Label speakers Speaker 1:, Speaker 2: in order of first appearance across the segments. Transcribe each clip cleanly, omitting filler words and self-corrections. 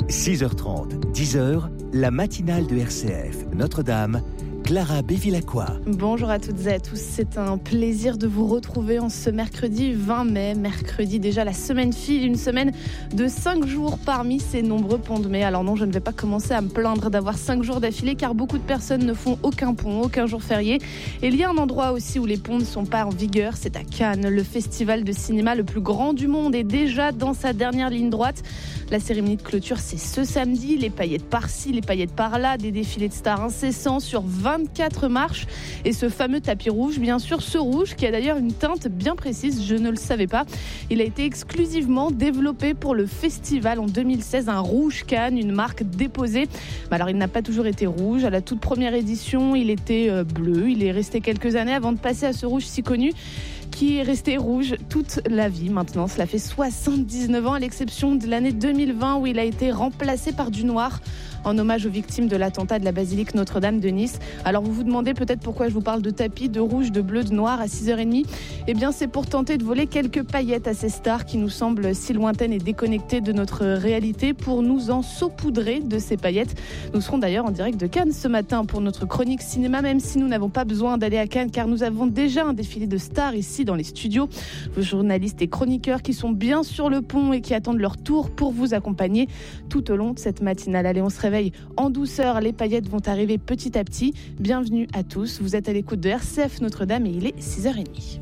Speaker 1: 6h30, 10h, la matinale de RCF Notre-Dame, Clara Bévilacqua.
Speaker 2: Bonjour à toutes et à tous, c'est un plaisir de vous retrouver en ce mercredi 20 mai. Mercredi déjà, la semaine file, une semaine de 5 jours parmi ces nombreux ponts de mai. Alors non, je ne vais pas commencer à me plaindre d'avoir 5 jours d'affilée car beaucoup de personnes ne font aucun pont, aucun jour férié. Et il y a un endroit aussi où les ponts ne sont pas en vigueur, c'est à Cannes. Le festival de cinéma le plus grand du monde est déjà dans sa dernière ligne droite. La cérémonie de clôture, c'est ce samedi. Les paillettes par-ci, les paillettes par-là, des défilés de stars incessants sur 24 marches. Et ce fameux tapis rouge, bien sûr, ce rouge qui a d'ailleurs une teinte bien précise, je ne le savais pas. Il a été exclusivement développé pour le festival en 2016, un rouge Cannes, une marque déposée. Alors il n'a pas toujours été rouge. À la toute première édition, il était bleu. Il est resté quelques années avant de passer à ce rouge si connu, qui est resté rouge toute la vie maintenant. Cela fait 79 ans, à l'exception de l'année 2020 où il a été remplacé par du noir en hommage aux victimes de l'attentat de la basilique Notre-Dame de Nice. Alors vous vous demandez peut-être pourquoi je vous parle de tapis, de rouge, de bleu, de noir à 6h30. Eh bien c'est pour tenter de voler quelques paillettes à ces stars qui nous semblent si lointaines et déconnectées de notre réalité, pour nous en saupoudrer de ces paillettes. Nous serons d'ailleurs en direct de Cannes ce matin pour notre chronique cinéma, même si nous n'avons pas besoin d'aller à Cannes car nous avons déjà un défilé de stars ici dans les studios. Vos journalistes et chroniqueurs qui sont bien sur le pont et qui attendent leur tour pour vous accompagner tout au long de cette matinale. Allez, on se réveille en douceur, les paillettes vont arriver petit à petit. Bienvenue à tous, vous êtes à l'écoute de RCF Notre-Dame et il est 6h30.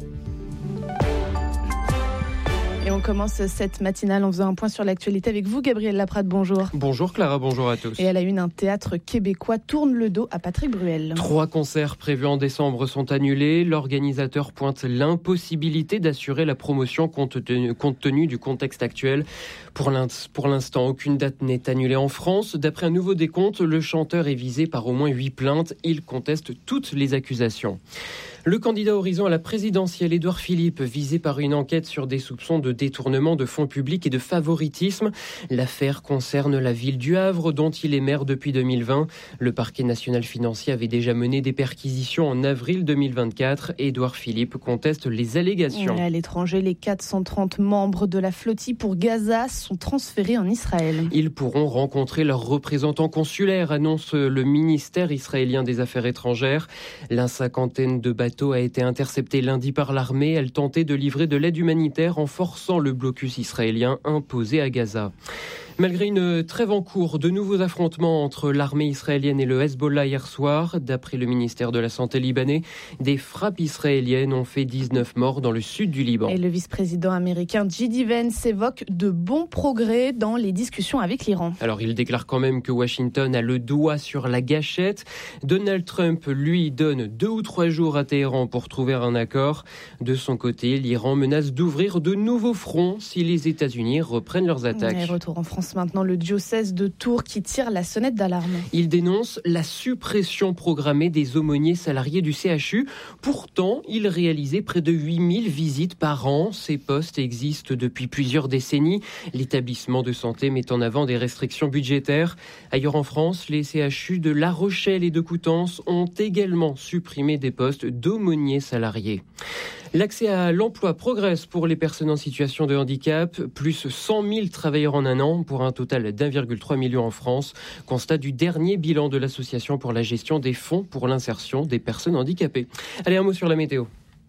Speaker 2: Et on commence cette matinale en faisant un point sur l'actualité avec vous, Gabriel Laprade, bonjour.
Speaker 3: Bonjour Clara, bonjour à tous.
Speaker 2: Et à la une, un théâtre québécois tourne le dos à Patrick Bruel.
Speaker 3: 3 concerts prévus en décembre sont annulés. L'organisateur pointe l'impossibilité d'assurer la promotion compte tenu du contexte actuel. Pour l'instant, aucune date n'est annulée en France. D'après un nouveau décompte, le chanteur est visé par au moins 8 plaintes. Il conteste toutes les accusations. Le candidat Horizon à la présidentielle, Édouard Philippe, visé par une enquête sur des soupçons de détournement de fonds publics et de favoritisme. L'affaire concerne la ville du Havre, dont il est maire depuis 2020. Le parquet national financier avait déjà mené des perquisitions en avril 2024. Édouard Philippe conteste les allégations.
Speaker 2: À l'étranger, les 430 membres de la flottille pour Gaza sont transférés en Israël.
Speaker 3: Ils pourront rencontrer leurs représentants consulaires, annonce le ministère israélien des Affaires étrangères. La cinquantaine de bateaux a été interceptée lundi par l'armée. Elle tentait de livrer de l'aide humanitaire en forçant le blocus israélien imposé à Gaza. Malgré une trêve en cours, de nouveaux affrontements entre l'armée israélienne et le Hezbollah hier soir. D'après le ministère de la Santé libanais, des frappes israéliennes ont fait 19 morts dans le sud du Liban.
Speaker 2: Et le vice-président américain J.D. Vance évoque de bons progrès dans les discussions avec l'Iran.
Speaker 3: Alors il déclare quand même que Washington a le doigt sur la gâchette. Donald Trump, lui, donne 2 ou 3 jours à Téhéran pour trouver un accord. De son côté, l'Iran menace d'ouvrir de nouveaux fronts si les États-Unis reprennent leurs attaques.
Speaker 2: Et retour en France maintenant, le diocèse de Tours qui tire la sonnette d'alarme.
Speaker 3: Il dénonce la suppression programmée des aumôniers salariés du CHU. Pourtant, il réalisait près de 8000 visites par an. Ces postes existent depuis plusieurs décennies. L'établissement de santé met en avant des restrictions budgétaires. Ailleurs en France, les CHU de La Rochelle et de Coutances ont également supprimé des postes d'aumôniers salariés. L'accès à l'emploi progresse pour les personnes en situation de handicap, plus 100 000 travailleurs en un an pour un total d'1,3 million en France. Constat du dernier bilan de l'Association pour la gestion des fonds pour l'insertion des personnes handicapées. Allez, un mot sur la météo.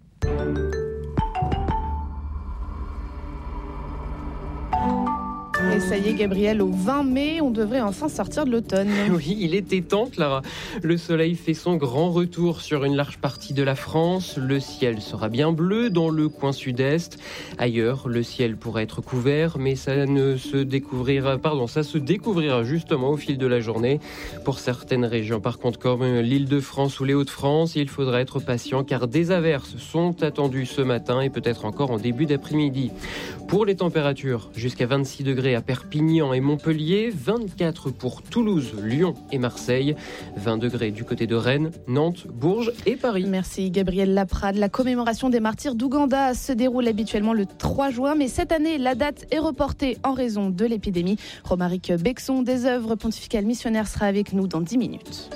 Speaker 2: Et ça y est, Gabriel, au 20 mai, on devrait enfin sortir de l'automne.
Speaker 3: Oui, il était temps, Clara. Le soleil fait son grand retour sur une large partie de la France. Le ciel sera bien bleu dans le coin sud-est. Ailleurs, le ciel pourrait être couvert, mais ça se découvrira justement au fil de la journée. Pour certaines régions, par contre, comme l'Île-de-France ou les Hauts-de-France, il faudra être patient car des averses sont attendues ce matin et peut-être encore en début d'après-midi. Pour les températures, jusqu'à 26 degrés à Perpignan et Montpellier, 24 pour Toulouse, Lyon et Marseille, 20 degrés du côté de Rennes, Nantes, Bourges et Paris.
Speaker 2: Merci Gabriel Laprade. La commémoration des martyrs d'Ouganda se déroule habituellement le 3 juin, mais cette année, la date est reportée en raison de l'épidémie. Romaric Bexon des œuvres pontificales missionnaires sera avec nous dans 10 minutes.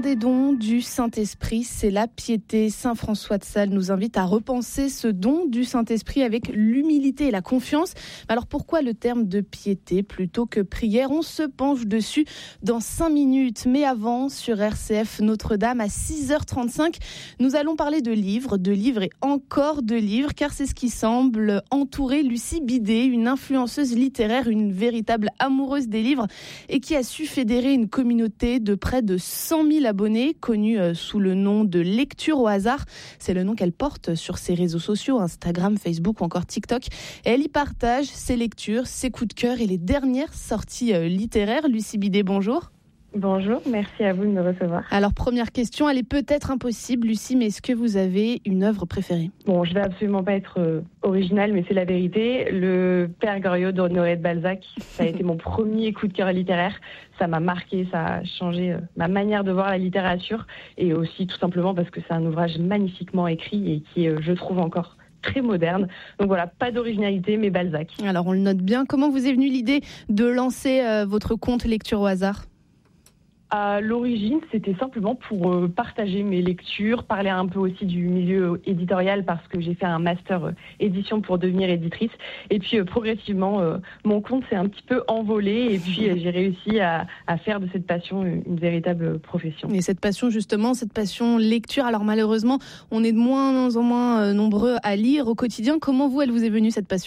Speaker 2: des dons du Saint-Esprit, c'est la piété. Saint François de Sales nous invite à repenser ce don du Saint-Esprit avec l'humilité et la confiance. Alors pourquoi le terme de piété plutôt que prière ? On se penche dessus dans 5 minutes. Mais avant, sur RCF Notre-Dame, à 6h35, nous allons parler de livres et encore de livres, car c'est ce qui semble entourer Lucie Bidet, une influenceuse littéraire, une véritable amoureuse des livres et qui a su fédérer une communauté de près de 100 000 abonnés, connue sous le nom de Lecture au hasard. C'est le nom qu'elle porte sur ses réseaux sociaux, Instagram, Facebook ou encore TikTok. Et elle y partage ses lectures, ses coups de cœur et les dernières sorties littéraires. Lucie Bidet, bonjour.
Speaker 4: Bonjour, merci à vous de me recevoir.
Speaker 2: Alors première question, elle est peut-être impossible, Lucie, mais est-ce que vous avez une œuvre préférée ?
Speaker 4: Bon, je vais absolument pas être originale, mais c'est la vérité. Le Père Goriot d'Honoré de Balzac, ça a été mon premier coup de cœur littéraire. Ça m'a marqué, ça a changé ma manière de voir la littérature et aussi tout simplement parce que c'est un ouvrage magnifiquement écrit et qui est, je trouve, encore très moderne. Donc voilà, pas d'originalité, mais Balzac.
Speaker 2: Alors on le note bien. Comment vous est venue l'idée de lancer votre compte Lecture au hasard ?
Speaker 4: À l'origine, c'était simplement pour partager mes lectures, parler un peu aussi du milieu éditorial parce que j'ai fait un master édition pour devenir éditrice. Et puis progressivement, mon compte s'est un petit peu envolé et puis j'ai réussi à faire de cette passion une véritable profession.
Speaker 2: Et cette passion justement, cette passion lecture, alors malheureusement, on est de moins en moins nombreux à lire au quotidien. Comment elle vous est venue cette passion ?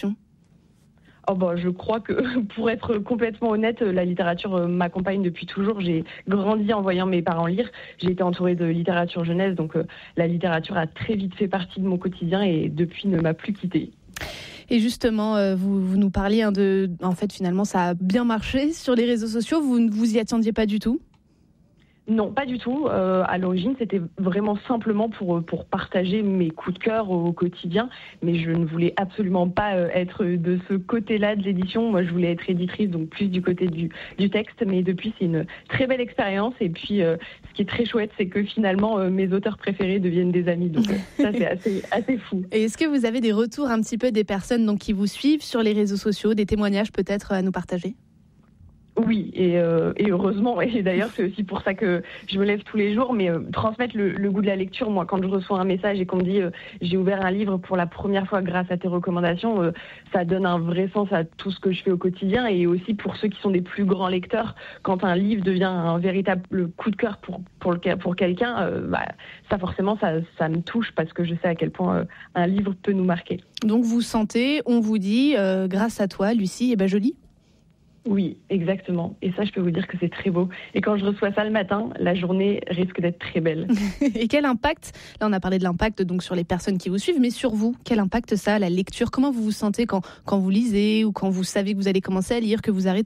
Speaker 4: Je crois que, pour être complètement honnête, la littérature m'accompagne depuis toujours. J'ai grandi en voyant mes parents lire. J'ai été entourée de littérature jeunesse, donc la littérature a très vite fait partie de mon quotidien et depuis ne m'a plus quittée.
Speaker 2: Et justement, vous nous parliez en fait, finalement, ça a bien marché sur les réseaux sociaux. Vous ne vous y attendiez pas du tout ?
Speaker 4: Non, pas du tout. À l'origine, c'était vraiment simplement pour partager mes coups de cœur au quotidien. Mais je ne voulais absolument pas être de ce côté-là de l'édition. Moi, je voulais être éditrice, donc plus du côté du texte. Mais depuis, c'est une très belle expérience. Et puis, ce qui est très chouette, c'est que finalement, mes auteurs préférés deviennent des amis. Donc ça, c'est assez fou.
Speaker 2: Et est-ce que vous avez des retours un petit peu des personnes qui vous suivent sur les réseaux sociaux, des témoignages peut-être à nous partager ?
Speaker 4: Oui, et heureusement, et d'ailleurs c'est aussi pour ça que je me lève tous les jours, mais transmettre le goût de la lecture, moi quand je reçois un message et qu'on me dit j'ai ouvert un livre pour la première fois grâce à tes recommandations, ça donne un vrai sens à tout ce que je fais au quotidien et aussi pour ceux qui sont des plus grands lecteurs, quand un livre devient un véritable coup de cœur pour quelqu'un, ça forcément ça me touche parce que je sais à quel point un livre peut nous marquer.
Speaker 2: Donc vous sentez, on vous dit, grâce à toi Lucie, je lis ?
Speaker 4: Oui, exactement. Et ça, je peux vous dire que c'est très beau. Et quand je reçois ça le matin, la journée risque d'être très belle.
Speaker 2: Et quel impact, là on a parlé de l'impact donc sur les personnes qui vous suivent, mais sur vous, quel impact ça a, la lecture ? Comment vous vous sentez quand vous lisez ou quand vous savez que vous allez commencer à lire, que vous arrêtez ?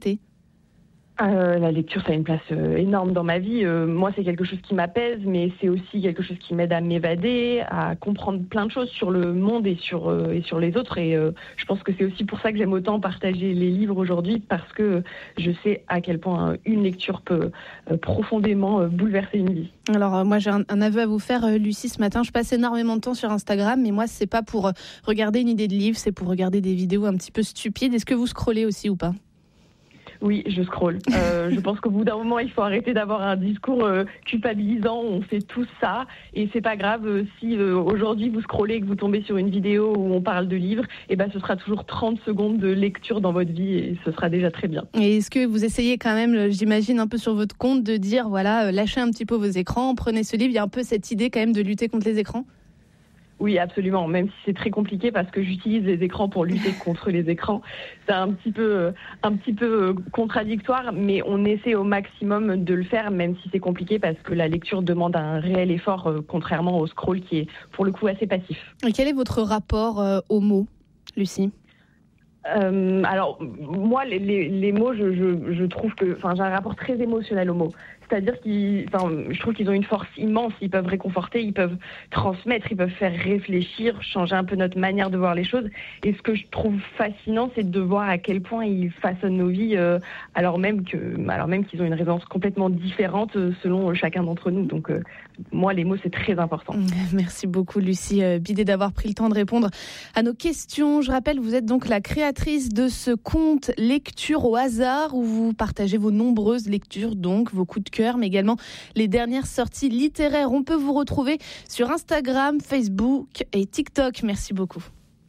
Speaker 4: La lecture, ça a une place énorme dans ma vie. Moi, c'est quelque chose qui m'apaise, mais c'est aussi quelque chose qui m'aide à m'évader, à comprendre plein de choses sur le monde et sur les autres. Et je pense que c'est aussi pour ça que j'aime autant partager les livres aujourd'hui, parce que je sais à quel point une lecture peut profondément bouleverser une vie.
Speaker 2: Alors moi, j'ai un aveu à vous faire, Lucie, ce matin. Je passe énormément de temps sur Instagram, mais moi, c'est pas pour regarder une idée de livre, c'est pour regarder des vidéos un petit peu stupides. Est-ce que vous scrollez aussi ou pas ?
Speaker 4: Oui, je scrolle. Je pense qu'au bout d'un moment, il faut arrêter d'avoir un discours culpabilisant. On fait tout ça et c'est pas grave si aujourd'hui vous scrollez et que vous tombez sur une vidéo où on parle de livres. Ce sera toujours 30 secondes de lecture dans votre vie et ce sera déjà très bien.
Speaker 2: Et est-ce que vous essayez quand même, j'imagine un peu sur votre compte, de dire lâchez un petit peu vos écrans, prenez ce livre. Il y a un peu cette idée quand même de lutter contre les écrans ?
Speaker 4: Oui, absolument. Même si c'est très compliqué parce que j'utilise les écrans pour lutter contre les écrans. C'est un petit peu contradictoire, mais on essaie au maximum de le faire, même si c'est compliqué parce que la lecture demande un réel effort, contrairement au scroll qui est pour le coup assez passif.
Speaker 2: Et quel est votre rapport aux mots, Lucie ?
Speaker 4: Alors, moi, les mots, je trouve que, j'ai un rapport très émotionnel aux mots. C'est-à-dire je trouve qu'ils ont une force immense. Ils peuvent réconforter, ils peuvent transmettre, ils peuvent faire réfléchir, changer un peu notre manière de voir les choses. Et ce que je trouve fascinant, c'est de voir à quel point ils façonnent nos vies, alors même qu'ils ont une résonance complètement différente selon chacun d'entre nous. Donc, moi, les mots, c'est très important.
Speaker 2: Merci beaucoup, Lucie Bidet, d'avoir pris le temps de répondre à nos questions. Je rappelle, vous êtes donc la créatrice de ce compte Lecture au hasard où vous partagez vos nombreuses lectures, donc vos coups de cœur cœur, mais également les dernières sorties littéraires. On peut vous retrouver sur Instagram, Facebook et TikTok. Merci beaucoup.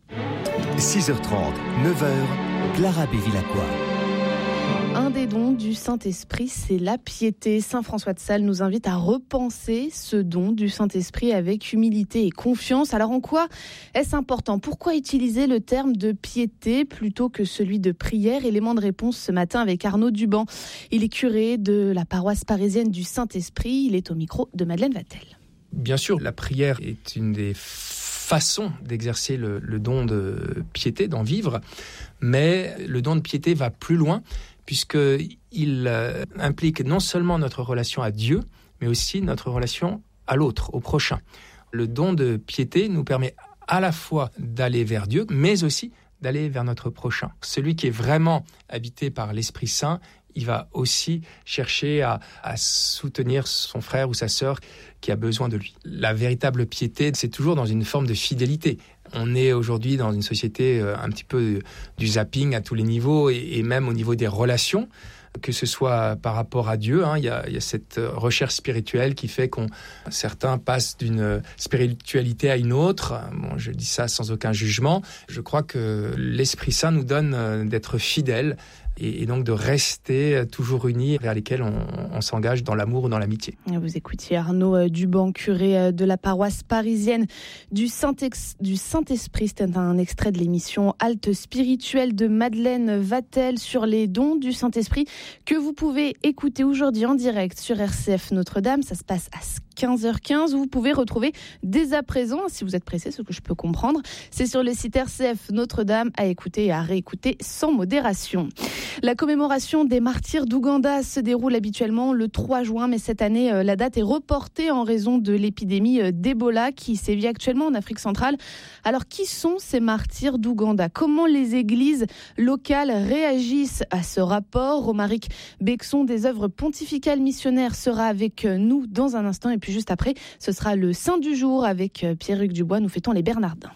Speaker 1: 6h30, 9h, Clara Bévilacqua.
Speaker 2: Un des dons du Saint-Esprit, c'est la piété. Saint François de Sales nous invite à repenser ce don du Saint-Esprit avec humilité et confiance. Alors en quoi est-ce important ? Pourquoi utiliser le terme de piété plutôt que celui de prière ? Élément de réponse ce matin avec Arnaud Duban. Il est curé de la paroisse parisienne du Saint-Esprit. Il est au micro de Madeleine Vatel.
Speaker 5: Bien sûr, la prière est une des façons d'exercer le don de piété, d'en vivre, mais le don de piété va plus loin, puisqu'il implique non seulement notre relation à Dieu, mais aussi notre relation à l'autre, au prochain. Le don de piété nous permet à la fois d'aller vers Dieu, mais aussi d'aller vers notre prochain. Celui qui est vraiment habité par l'Esprit Saint, il va aussi chercher à soutenir son frère ou sa sœur qui a besoin de lui. La véritable piété, c'est toujours dans une forme de fidélité. On est aujourd'hui dans une société un petit peu du zapping à tous les niveaux et même au niveau des relations, que ce soit par rapport à Dieu. Il y a cette recherche spirituelle qui fait certains passent d'une spiritualité à une autre. Bon, je dis ça sans aucun jugement. Je crois que l'Esprit Saint nous donne d'être fidèles et donc de rester toujours unis, vers lesquels on s'engage dans l'amour ou dans l'amitié.
Speaker 2: Vous écoutiez Arnaud Duban, curé de la paroisse parisienne du Saint-Esprit. C'était un extrait de l'émission Halte spirituelle de Madeleine Vatel sur les dons du Saint-Esprit que vous pouvez écouter aujourd'hui en direct sur RCF Notre-Dame. Ça se passe à 15h15. Vous pouvez retrouver dès à présent, si vous êtes pressé, ce que je peux comprendre. C'est sur le site RCF Notre-Dame à écouter et à réécouter sans modération. La commémoration des martyrs d'Ouganda se déroule habituellement le 3 juin, mais cette année, la date est reportée en raison de l'épidémie d'Ebola qui sévit actuellement en Afrique centrale. Alors, qui sont ces martyrs d'Ouganda ? Comment les églises locales réagissent à ce rapport ? Romaric Bexon des œuvres pontificales missionnaires sera avec nous dans un instant. Et puis juste après, ce sera le Saint du jour avec Pierre-Hugues Dubois. Nous fêtons les Bernardins.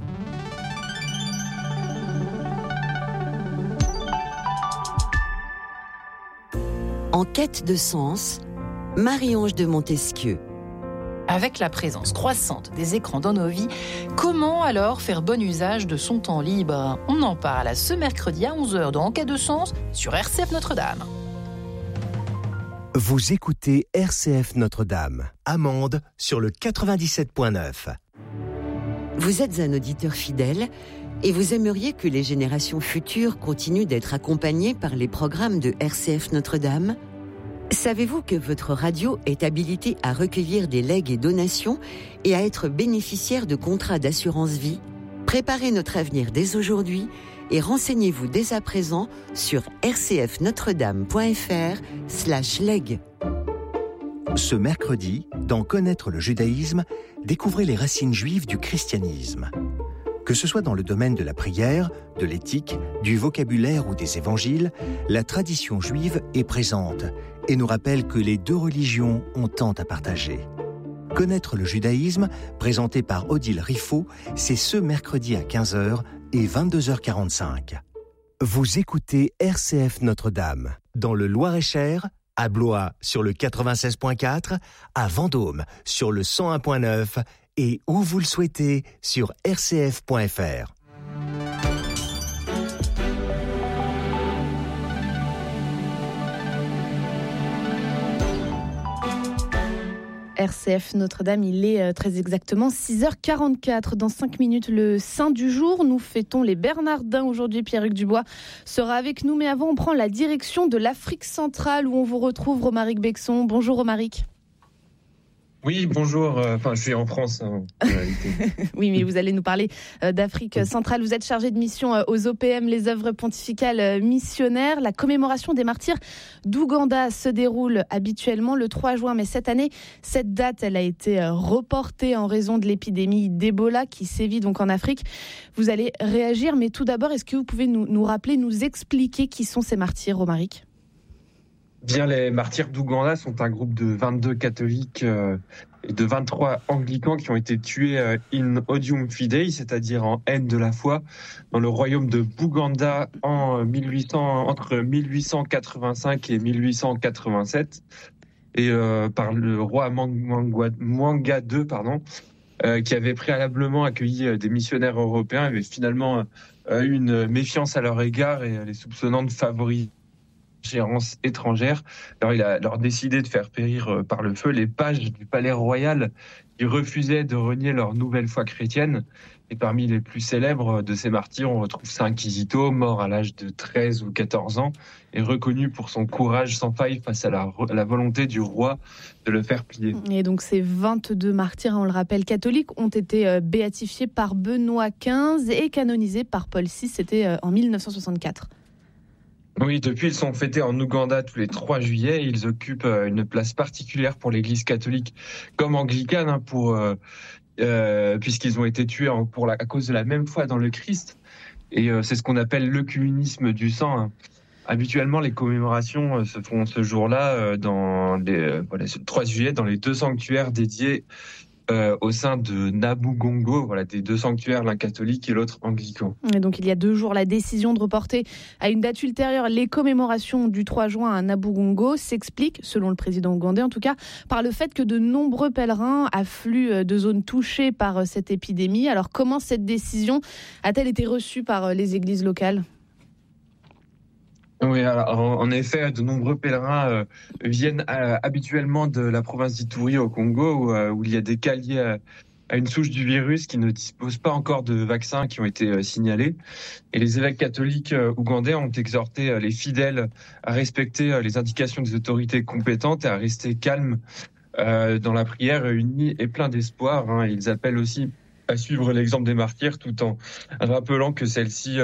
Speaker 6: En quête de sens, Marie-Ange de Montesquieu.
Speaker 7: Avec la présence croissante des écrans dans nos vies, comment alors faire bon usage de son temps libre ? On en parle ce mercredi à 11h dans En quête de sens sur RCF Notre-Dame.
Speaker 1: Vous écoutez RCF Notre-Dame. Amande sur le 97.9.
Speaker 6: Vous êtes un auditeur fidèle et vous aimeriez que les générations futures continuent d'être accompagnées par les programmes de RCF Notre-Dame ? Savez-vous que votre radio est habilitée à recueillir des legs et donations et à être bénéficiaire de contrats d'assurance vie ? Préparez notre avenir dès aujourd'hui et renseignez-vous dès à présent sur rcfnotredame.fr/leg.
Speaker 1: Ce mercredi, dans Connaître le judaïsme, découvrez les racines juives du christianisme. Que ce soit dans le domaine de la prière, de l'éthique, du vocabulaire ou des évangiles, la tradition juive est présente et nous rappelle que les deux religions ont tant à partager. Connaître le judaïsme, présenté par Odile Riffaut, c'est ce mercredi à 15h et 22h45. Vous écoutez RCF Notre-Dame, dans le Loir-et-Cher, à Blois sur le 96.4, à Vendôme sur le 101.9 et où vous le souhaitez sur rcf.fr.
Speaker 2: RCF Notre-Dame, il est très exactement 6h44. Dans 5 minutes, le Saint du jour. Nous fêtons les Bernardins aujourd'hui. Pierre-Hugues Dubois sera avec nous. Mais avant, on prend la direction de l'Afrique centrale où on vous retrouve Romaric Bexon. Bonjour Romaric.
Speaker 8: Oui, bonjour. Je suis en France, en réalité.
Speaker 2: Oui, mais vous allez nous parler d'Afrique centrale. Vous êtes chargé de mission aux OPM, les œuvres pontificales missionnaires. La commémoration des martyrs d'Ouganda se déroule habituellement le 3 juin. Mais cette année, cette date, elle a été reportée en raison de l'épidémie d'Ebola qui sévit donc en Afrique. Vous allez réagir, mais tout d'abord, est-ce que vous pouvez nous rappeler, nous expliquer qui sont ces martyrs, Romaric ?
Speaker 8: Bien, les martyrs d'Ouganda sont un groupe de 22 catholiques et de 23 anglicans qui ont été tués in odium fidei, c'est-à-dire en haine de la foi, dans le royaume de Bouganda entre 1885 et 1887. et par le roi Mwanga II, qui avait préalablement accueilli des missionnaires européens, avait finalement eu une méfiance à leur égard et les soupçonnant de favoriser ingérence étrangère. Alors il a leur décidé de faire périr par le feu les pages du palais royal qui refusaient de renier leur nouvelle foi chrétienne. Et parmi les plus célèbres de ces martyrs, on retrouve Saint Inquisito, mort à l'âge de 13 ou 14 ans, et reconnu pour son courage sans faille face à la volonté du roi de le faire plier.
Speaker 2: Et donc ces 22 martyrs, on le rappelle, catholiques, ont été béatifiés par Benoît XV et canonisés par Paul VI, c'était en 1964.
Speaker 8: Oui, depuis, ils sont fêtés en Ouganda tous les 3 juillet. Ils occupent une place particulière pour l'Église catholique comme anglicane, puisqu'ils ont été tués à cause de la même foi dans le Christ. Et c'est ce qu'on appelle l'œcuménisme du sang. Habituellement, les commémorations se font ce jour-là, le 3 juillet, dans les 2 sanctuaires dédiés au sein de Nabugongo, des 2 sanctuaires, l'un catholique et l'autre anglican.
Speaker 2: Et donc il y a 2 jours, la décision de reporter à une date ultérieure les commémorations du 3 juin à Nabugongo s'explique, selon le président ougandais en tout cas, par le fait que de nombreux pèlerins affluent de zones touchées par cette épidémie. Alors comment cette décision a-t-elle été reçue par les églises locales ?
Speaker 8: Oui, alors, en effet, de nombreux pèlerins viennent habituellement de la province d'Ituri au Congo, où il y a des cas liés à une souche du virus qui ne dispose pas encore de vaccins qui ont été signalés. Et les évêques catholiques ougandais ont exhorté les fidèles à respecter les indications des autorités compétentes et à rester calmes dans la prière, unis et pleins d'espoir. Ils appellent aussi à suivre l'exemple des martyrs tout en rappelant que celle-ci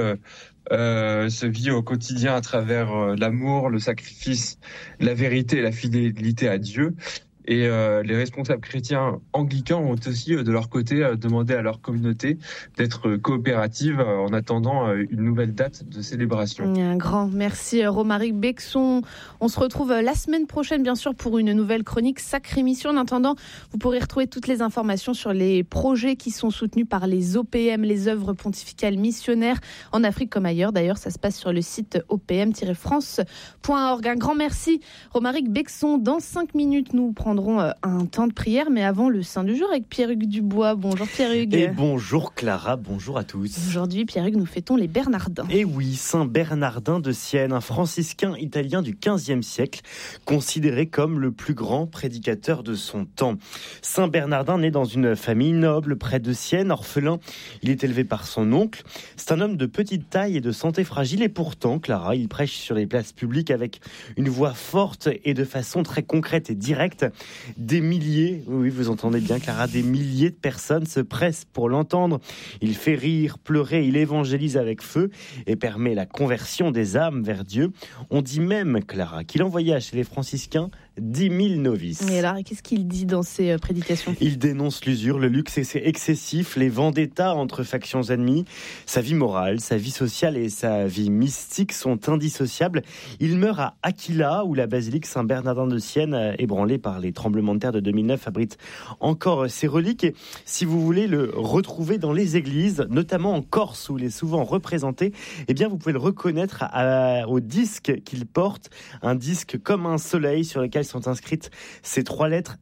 Speaker 8: se vit au quotidien à travers l'amour, le sacrifice, la vérité et la fidélité à Dieu. Et les responsables chrétiens anglicans ont aussi, de leur côté, demandé à leur communauté d'être coopérative en attendant une nouvelle date de célébration.
Speaker 2: Un grand merci Romaric Bexon. On se retrouve la semaine prochaine, bien sûr, pour une nouvelle chronique Sacrée Mission. En attendant, vous pourrez retrouver toutes les informations sur les projets qui sont soutenus par les OPM, les œuvres pontificales missionnaires en Afrique comme ailleurs. D'ailleurs, ça se passe sur le site opm-france.org. Un grand merci Romaric Bexon. Dans 5 minutes, nous prendrons un temps de prière, mais avant le Saint du jour avec Pierre-Hugues Dubois. Bonjour Pierre-Hugues.
Speaker 9: Et bonjour Clara, bonjour à tous.
Speaker 2: Aujourd'hui, Pierre-Hugues, nous fêtons les Bernardins.
Speaker 9: Et oui, Saint Bernardin de Sienne, un franciscain italien du XVe siècle, considéré comme le plus grand prédicateur de son temps. Saint Bernardin naît dans une famille noble près de Sienne, orphelin. Il est élevé par son oncle. C'est un homme de petite taille et de santé fragile, et pourtant, Clara, il prêche sur les places publiques avec une voix forte et de façon très concrète et directe. Des milliers, oui vous entendez bien Clara, des milliers de personnes se pressent pour l'entendre. Il fait rire, pleurer, il évangélise avec feu et permet la conversion des âmes vers Dieu. On dit même, Clara, qu'il envoya chez les franciscains 10 000 novices.
Speaker 2: Et alors, qu'est-ce qu'il dit dans ses prédications ?
Speaker 9: Il dénonce l'usure, le luxe excessif, les vendettas entre factions ennemies. Sa vie morale, sa vie sociale et sa vie mystique sont indissociables. Il meurt à Aquila, où la basilique Saint-Bernardin de Sienne, ébranlée par les tremblements de terre de 2009, abrite encore ses reliques. Et si vous voulez le retrouver dans les églises, notamment en Corse, où il est souvent représenté, eh bien vous pouvez le reconnaître au disque qu'il porte, un disque comme un soleil sur lequel sont inscrites ces 3 lettres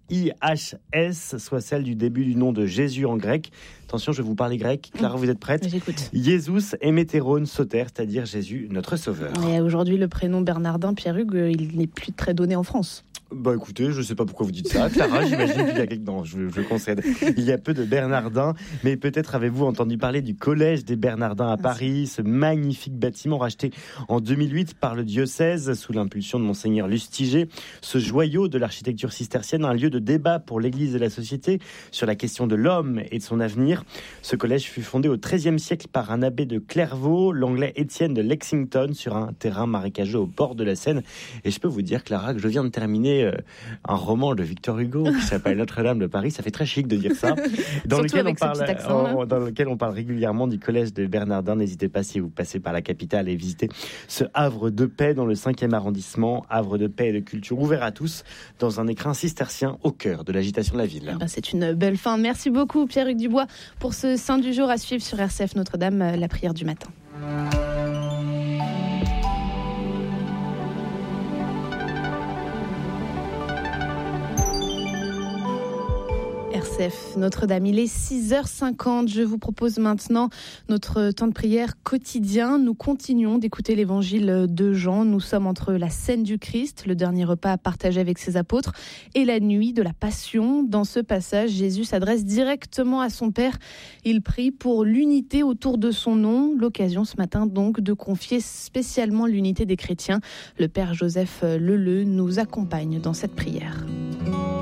Speaker 9: IHS, soit celle du début du nom de Jésus en grec. Attention, je vais vous parler grec. Clara, vous êtes prête ?
Speaker 2: J'écoute.
Speaker 9: Jésus emeteron soter, c'est-à-dire Jésus, notre sauveur.
Speaker 2: Et aujourd'hui, le prénom Bernardin, Pierre-Hugues, il n'est plus très donné en France.
Speaker 9: Bah écoutez, je sais pas pourquoi vous dites ça, Clara, j'imagine qu'il y a quelques... Non, je concède. Il y a peu de Bernardins, mais peut-être avez-vous entendu parler du Collège des Bernardins à Paris, ce magnifique bâtiment racheté en 2008 par le diocèse sous l'impulsion de Monseigneur Lustiger. Ce joyau de l'architecture cistercienne, un lieu de débat pour l'Église et la société sur la question de l'homme et de son avenir. Ce collège fut fondé au XIIIe siècle par un abbé de Clairvaux, l'anglais Étienne de Lexington, sur un terrain marécageux au bord de la Seine. Et je peux vous dire, Clara, que je viens de terminer un roman de Victor Hugo qui s'appelle Notre-Dame de Paris. Ça fait très chic de dire ça. Dans lequel on parle régulièrement du collège des Bernardins. N'hésitez pas, si vous passez par la capitale, et visiter ce havre de paix dans le 5e arrondissement, havre de paix et de culture ouvert à tous dans un écrin cistercien au cœur de l'agitation de la ville.
Speaker 2: C'est une belle fin. Merci beaucoup Pierre-Hugues Dubois pour ce Saint du jour à suivre sur RCF Notre-Dame, la prière du matin. RCF Notre-Dame. Il est 6h50. Je vous propose maintenant notre temps de prière quotidien. Nous continuons d'écouter l'évangile de Jean. Nous sommes entre la scène du Christ, le dernier repas partagé avec ses apôtres, et la nuit de la Passion. Dans ce passage, Jésus s'adresse directement à son Père. Il prie pour l'unité autour de son nom. L'occasion ce matin donc de confier spécialement l'unité des chrétiens. Le Père Joseph Leleu nous accompagne dans cette prière.